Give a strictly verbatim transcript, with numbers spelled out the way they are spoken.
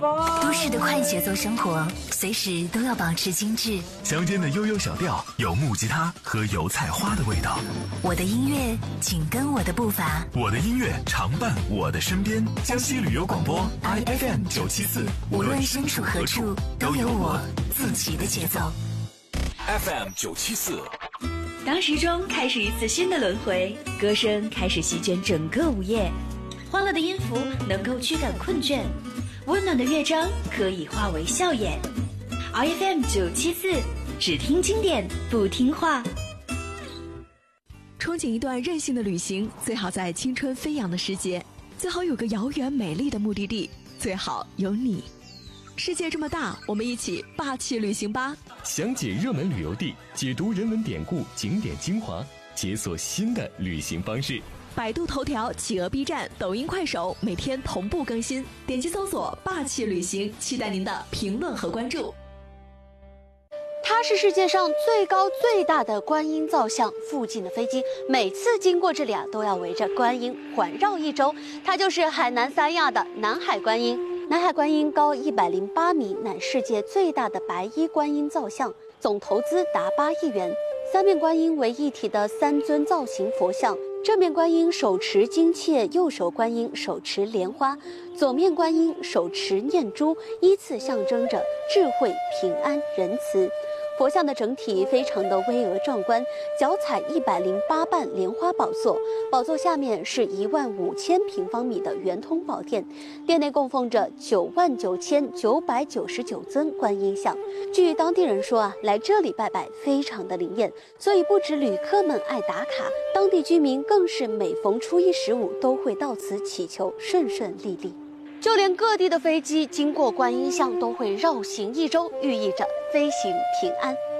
都市的快节奏生活，随时都要保持精致。 乡间的悠悠小调，有木吉他和油菜花的味道。 我的音乐紧跟我的步伐， 我的音乐常伴我的身边。江西旅游广播 I F M 九七四， 无论身处何处，都有我自己的节奏。 F M 九七四。 当时钟开始一次新的轮回，歌声开始席卷整个午夜，欢乐的音符能够驱赶困倦，温暖的乐章可以化为笑颜。R F M 九七四，只听经典不听话。 憧憬一段任性的旅行，最好在青春飞扬的时节，最好有个遥远美丽的目的地，最好有你。世界这么大，我们一起霸气旅行吧！ 详解热门旅游地，解读人文典故、景点精华，解锁新的旅行方式。 百度头条、企鹅 B 站、抖音、快手每天同步更新，点击搜索“霸气旅行”，期待您的评论和关注。 它是世界上最高最大的观音造像，附近的飞机每次经过这里啊，都要围着观音环绕一周。它就是海南三亚的南海观音。南海观音高一百零八米，乃世界最大的白衣观音造像，总投资达八亿元。三面观音为一体的三尊造型佛像，正面观音手持金切，右手观音手持莲花，左面观音手持念珠，依次象征着智慧、平安、仁慈。佛像的整体非常的巍峨壮观，脚踩一百零八瓣莲花宝座，宝座下面是一万五千平方米的圆通宝殿，殿内供奉着九万九千九百九十九尊观音像。据当地人说啊，来这里拜拜非常的灵验，所以不止旅客们爱打卡，当地居民更是每逢初一十五都会到此祈求顺顺利利。就连各地的飞机经过观音像都会绕行一周，寓意着飞行平安。